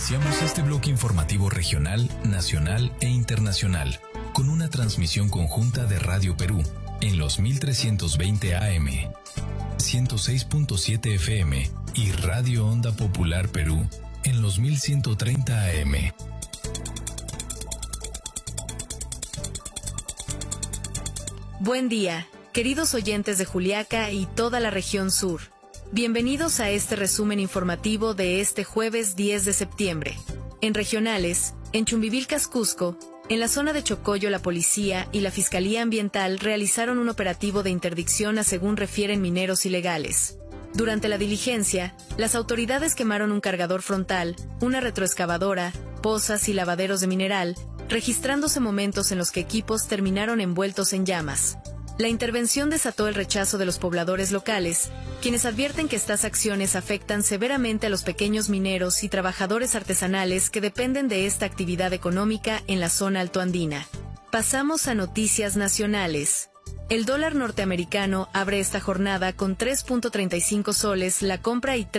Iniciamos este bloque informativo regional, nacional e internacional con una transmisión conjunta de Radio Perú en los 1320 AM, 106.7 FM y Radio Onda Popular Perú en los 1130 AM. Buen día, queridos oyentes de Juliaca y toda la región sur. Bienvenidos a este resumen informativo de este jueves 10 de septiembre. En regionales, en Chumbivilcas, Cusco, en la zona de Chocoyo, la policía y la Fiscalía Ambiental realizaron un operativo de interdicción a según refieren mineros ilegales. Durante la diligencia, las autoridades quemaron un cargador frontal, una retroexcavadora, pozas y lavaderos de mineral, registrándose momentos en los que equipos terminaron envueltos en llamas. La intervención desató el rechazo de los pobladores locales, quienes advierten que estas acciones afectan severamente a los pequeños mineros y trabajadores artesanales que dependen de esta actividad económica en la zona altoandina. Pasamos a noticias nacionales. El dólar norteamericano abre esta jornada con 3.35 soles la compra y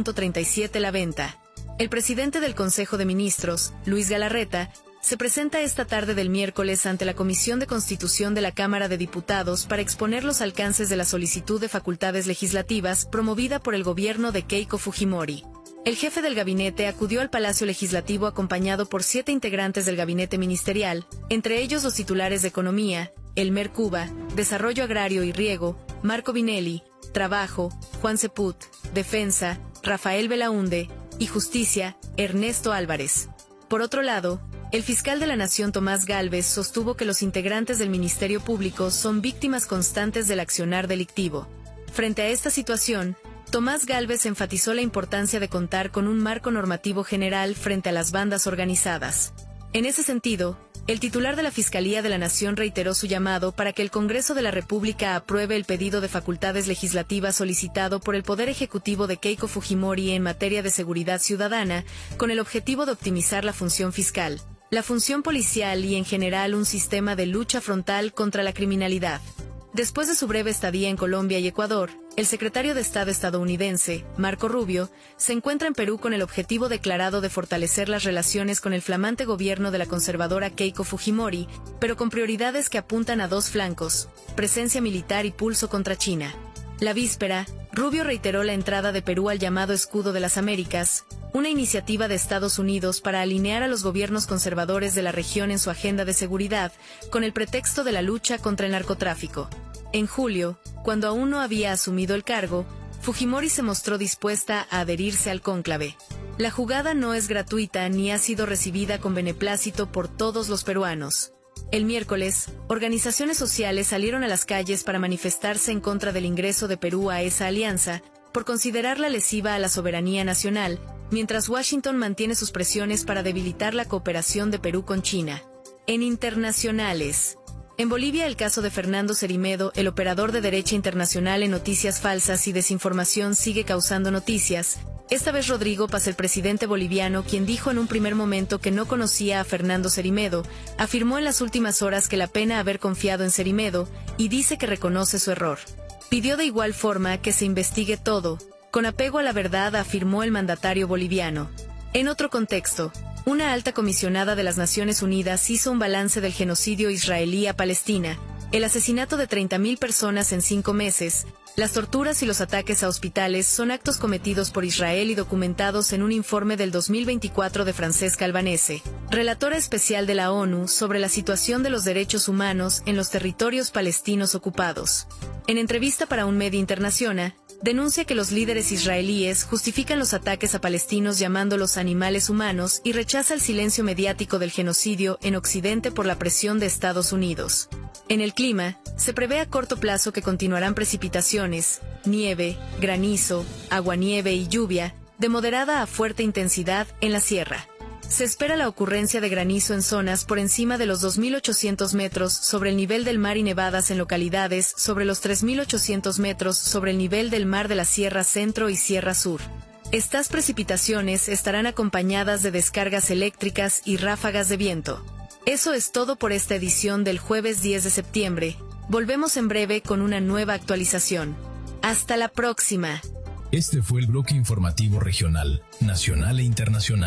3.37 la venta. El presidente del Consejo de Ministros, Luis Galarreta, se presenta esta tarde del miércoles ante la Comisión de Constitución de la Cámara de Diputados para exponer los alcances de la solicitud de facultades legislativas promovida por el gobierno de Keiko Fujimori. El jefe del gabinete acudió al Palacio Legislativo acompañado por 7 integrantes del gabinete ministerial, entre ellos los titulares de Economía, Elmer Cuba, Desarrollo Agrario y Riego, Marco Vinelli, Trabajo, Juan Ceput, Defensa, Rafael Belaunde, y Justicia, Ernesto Álvarez. Por otro lado, el fiscal de la Nación Tomás Gálvez sostuvo que los integrantes del Ministerio Público son víctimas constantes del accionar delictivo. Frente a esta situación, Tomás Gálvez enfatizó la importancia de contar con un marco normativo general frente a las bandas organizadas. En ese sentido, el titular de la Fiscalía de la Nación reiteró su llamado para que el Congreso de la República apruebe el pedido de facultades legislativas solicitado por el Poder Ejecutivo de Keiko Fujimori en materia de seguridad ciudadana, con el objetivo de optimizar la función fiscal, la función policial y en general un sistema de lucha frontal contra la criminalidad. Después de su breve estadía en Colombia y Ecuador, el secretario de Estado estadounidense, Marco Rubio, se encuentra en Perú con el objetivo declarado de fortalecer las relaciones con el flamante gobierno de la conservadora Keiko Fujimori, pero con prioridades que apuntan a 2 flancos: presencia militar y pulso contra China. La víspera, Rubio reiteró la entrada de Perú al llamado Escudo de las Américas, una iniciativa de Estados Unidos para alinear a los gobiernos conservadores de la región en su agenda de seguridad, con el pretexto de la lucha contra el narcotráfico. En julio, cuando aún no había asumido el cargo, Fujimori se mostró dispuesta a adherirse al cónclave. La jugada no es gratuita ni ha sido recibida con beneplácito por todos los peruanos. El miércoles, organizaciones sociales salieron a las calles para manifestarse en contra del ingreso de Perú a esa alianza, por considerarla lesiva a la soberanía nacional, mientras Washington mantiene sus presiones para debilitar la cooperación de Perú con China. En internacionales. En Bolivia, el caso de Fernando Cerimedo, el operador de derecha internacional en noticias falsas y desinformación, sigue causando noticias. Esta vez Rodrigo Paz, el presidente boliviano, quien dijo en un primer momento que no conocía a Fernando Cerimedo, afirmó en las últimas horas que la pena haber confiado en Cerimedo, y dice que reconoce su error. Pidió de igual forma que se investigue todo, con apego a la verdad, afirmó el mandatario boliviano. En otro contexto, una alta comisionada de las Naciones Unidas hizo un balance del genocidio israelí a Palestina, el asesinato de 30.000 personas en 5 meses, las torturas y los ataques a hospitales son actos cometidos por Israel y documentados en un informe del 2024 de Francesca Albanese, relatora especial de la ONU sobre la situación de los derechos humanos en los territorios palestinos ocupados. En entrevista para un medio internacional, denuncia que los líderes israelíes justifican los ataques a palestinos llamándolos animales humanos y rechaza el silencio mediático del genocidio en Occidente por la presión de Estados Unidos. En el clima, se prevé a corto plazo que continuarán precipitaciones, nieve, granizo, aguanieve y lluvia, de moderada a fuerte intensidad en la sierra. Se espera la ocurrencia de granizo en zonas por encima de los 2.800 metros sobre el nivel del mar y nevadas en localidades sobre los 3.800 metros sobre el nivel del mar de la Sierra Centro y Sierra Sur. Estas precipitaciones estarán acompañadas de descargas eléctricas y ráfagas de viento. Eso es todo por esta edición del jueves 10 de septiembre. Volvemos en breve con una nueva actualización. Hasta la próxima. Este fue el bloque informativo regional, nacional e internacional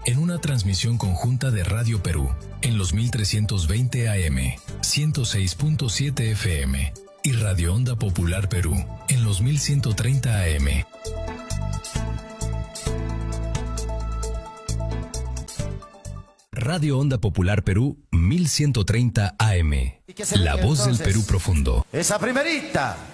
en una transmisión conjunta de Radio Perú, en los 1320 AM, 106.7 FM, y Radio Onda Popular Perú, en los 1130 AM. Radio Onda Popular Perú, 1130 AM. La voz del Perú profundo. Esa primerita.